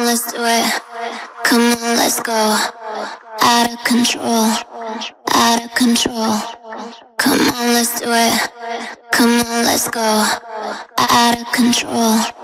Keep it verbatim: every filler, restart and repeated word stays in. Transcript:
let's do it. Come on, let's go. Out of control, out of control. Come on, let's do it. Come on, let's go. Out of control.